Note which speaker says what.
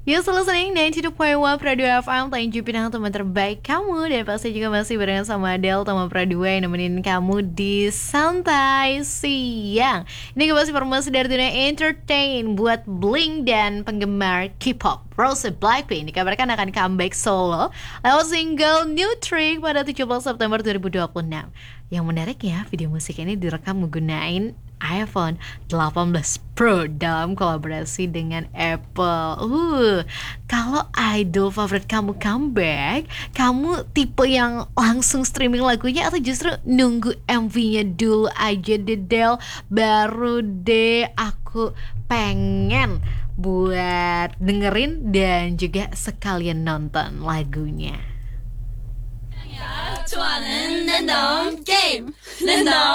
Speaker 1: You still listening 92.1 Pradu FM. Thank you pinang teman terbaik kamu. Dan pasti juga masih barengan sama Adele Tama Pradu yang nemenin kamu di Santai Siang. Ini informasi dari dunia entertain buat Blink dan penggemar K-pop. Rose Blackpink dikabarkan akan comeback solo lewat single New Trick pada 17 September 2026. Yang menariknya, video musik ini direkam menggunakan iPhone 18 Pro dalam kolaborasi dengan Apple. Kalau idol favorit kamu comeback, kamu tipe yang langsung streaming lagunya atau justru nunggu MV-nya dulu aja deh, Del? Baru deh aku pengen buat dengerin dan juga sekalian nonton lagunya.
Speaker 2: 좋아하는 랜덤 게임 랜덤